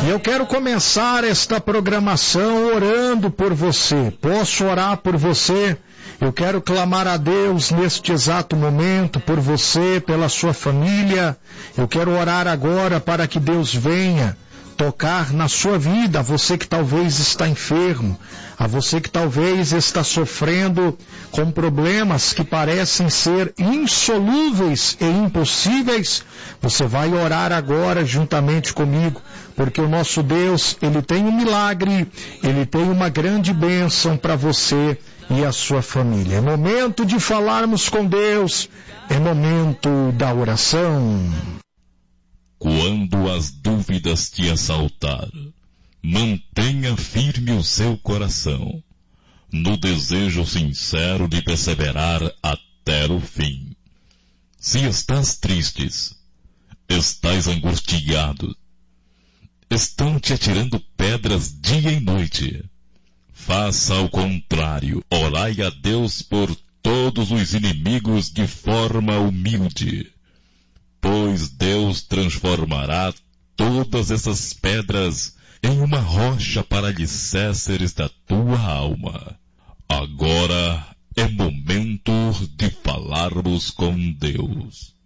E eu quero começar esta programação orando por você. Posso orar por você? Eu quero clamar a Deus neste exato momento por você, pela sua família. Eu quero orar agora para que Deus venha tocar na sua vida, a você que talvez está enfermo, a você que talvez está sofrendo com problemas que parecem ser insolúveis e impossíveis. Você vai orar agora juntamente comigo, porque o nosso Deus, Ele tem um milagre, Ele tem uma grande bênção para você e a sua família. É momento de falarmos com Deus, é momento da oração. Quando as dúvidas te assaltar, mantenha firme o seu coração, no desejo sincero de perseverar até o fim. Se estás tristes, estás angustiado, estão te atirando pedras dia e noite, faça ao contrário, orai a Deus por todos os inimigos de forma humilde, pois Deus transformará todas essas pedras em uma rocha para alicerces da tua alma. Agora é momento de falarmos com Deus.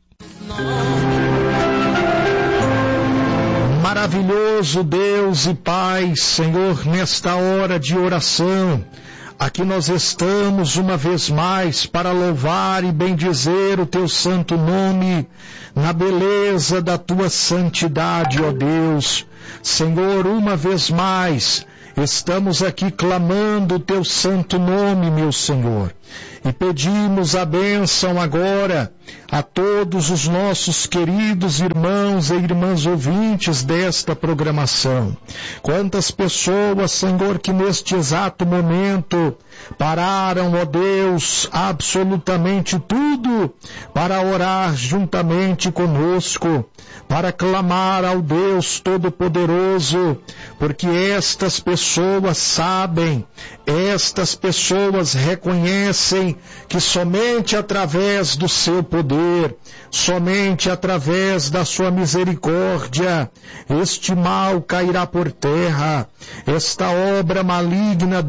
Maravilhoso Deus e Pai, Senhor, nesta hora de oração, aqui nós estamos uma vez mais para louvar e bendizer o Teu santo nome, na beleza da Tua santidade, ó Deus. Senhor, uma vez mais, estamos aqui clamando o Teu santo nome, meu Senhor, e pedimos a bênção agora a todos os nossos queridos irmãos e irmãs ouvintes desta programação. Quantas pessoas, Senhor, que neste exato momento pararam, ó Deus, absolutamente tudo para orar juntamente conosco, para clamar ao Deus Todo-Poderoso, porque estas pessoas sabem, estas pessoas reconhecem que somente através do seu poder, somente através da sua misericórdia, este mal cairá por terra, esta obra maligna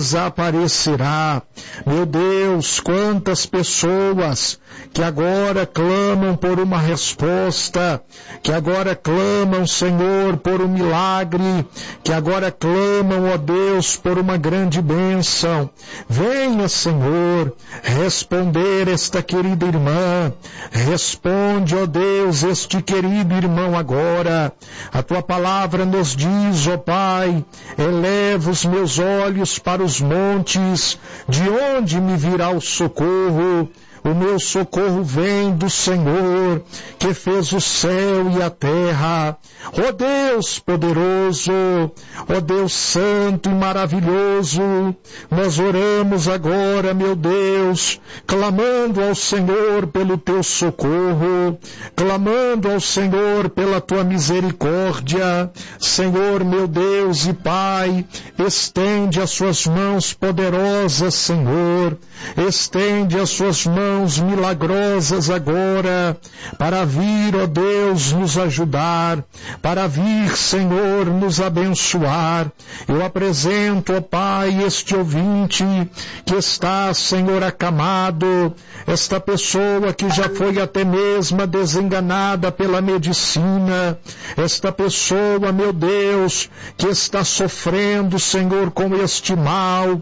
desaparecerá. Meu Deus, quantas pessoas que agora clamam por uma resposta, que agora clamam, Senhor, por um milagre, que agora clamam, ó Deus, por uma grande bênção. Venha, Senhor, responder esta querida irmã, responde, ó Deus, este querido irmão agora. A Tua palavra nos diz, ó Pai, eleva os meus olhos para os montes, de onde me virá o socorro? O meu socorro vem do Senhor, que fez o céu e a terra. Ó Deus poderoso, ó Deus santo e maravilhoso, nós oramos agora, meu Deus, clamando ao Senhor pelo Teu socorro, clamando ao Senhor pela Tua misericórdia. Senhor, meu Deus e Pai, estende as Suas mãos poderosas, Senhor, estende as Suas mãos milagrosas agora, para vir, ó Deus, nos ajudar, para vir, Senhor, nos abençoar. Eu apresento, ó Pai, este ouvinte que está, Senhor, acamado, esta pessoa que já foi até mesmo desenganada pela medicina, esta pessoa, meu Deus, que está sofrendo, Senhor, com este mal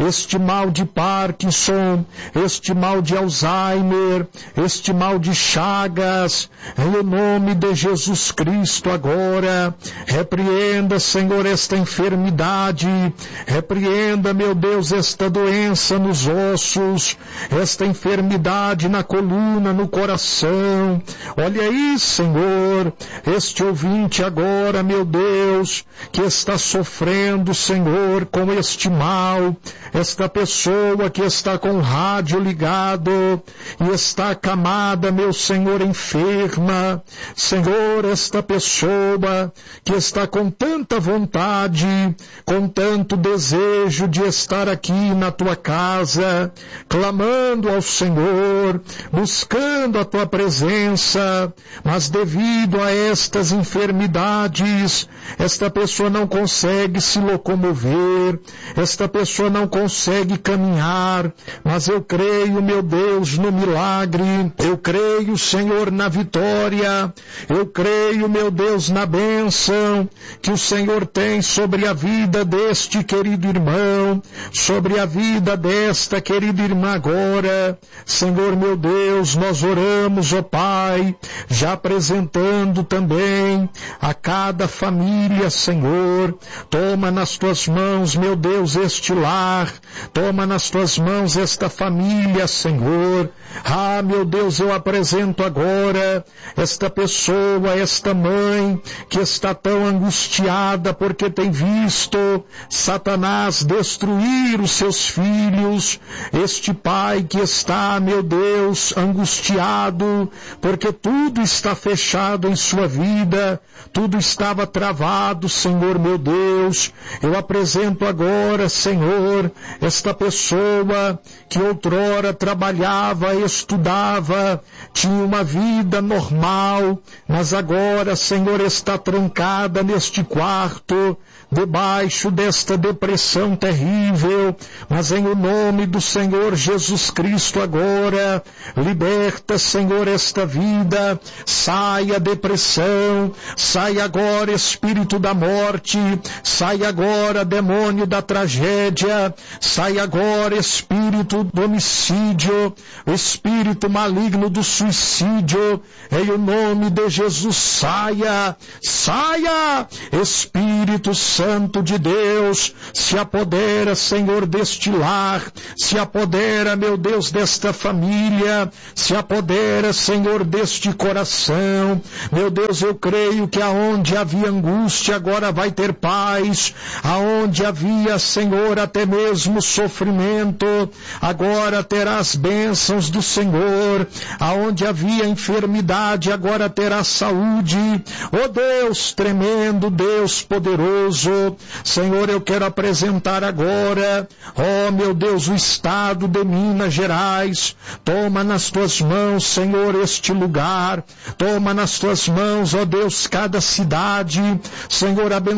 de Parkinson, este mal de Alzheimer, este mal de Chagas, em nome de Jesus Cristo agora, repreenda, Senhor, esta enfermidade, repreenda, meu Deus, esta doença nos ossos, esta enfermidade na coluna, no coração. Olha aí, Senhor, este ouvinte agora, meu Deus, que está sofrendo, Senhor, com este mal, esta pessoa que está com o rádio ligado, e está acamada, meu Senhor, enferma. Senhor, esta pessoa que está com tanta vontade, com tanto desejo de estar aqui na tua casa, clamando ao Senhor, buscando a tua presença, mas devido a estas enfermidades, esta pessoa não consegue se locomover, esta pessoa não consegue caminhar, mas eu creio, meu Deus, no milagre, eu creio, Senhor, na vitória, eu creio, meu Deus, na bênção que o Senhor tem sobre a vida deste querido irmão, sobre a vida desta querida irmã agora. Senhor, meu Deus, nós oramos, ó Pai, já apresentando também a cada família, Senhor. Toma nas tuas mãos, meu Deus, este lar, toma nas tuas mãos esta família, Senhor. Ah, meu Deus, eu apresento agora esta pessoa, esta mãe que está tão angustiada porque tem visto Satanás destruir os seus filhos, este pai que está, meu Deus, angustiado porque tudo está fechado em sua vida, tudo estava travado, Senhor, meu Deus. Eu apresento agora, Senhor, esta pessoa que outrora trabalhava, estudava, tinha uma vida normal, mas agora, Senhor, está trancada neste quarto, debaixo desta depressão terrível, mas em o nome do Senhor Jesus Cristo agora, liberta, Senhor, esta vida, sai a depressão, sai agora espírito da morte, sai agora demônio da tragédia, sai agora espírito do homicídio, o espírito maligno do suicídio, em o nome de Jesus, saia, saia, Espírito Santo de Deus, se apodera, Senhor, deste lar, se apodera, meu Deus, desta família, se apodera, Senhor, deste coração. Meu Deus, eu creio que aonde havia angústia agora vai ter paz, aonde havia, Senhor, até mesmo sofrimento, agora terá as bênçãos do Senhor, aonde havia enfermidade agora terá saúde. Oh Deus tremendo, Deus poderoso, Senhor, eu quero apresentar agora, oh meu Deus, o estado de Minas Gerais. Toma nas tuas mãos, Senhor, este lugar, toma nas tuas mãos, ó Deus, cada cidade, Senhor, abençoa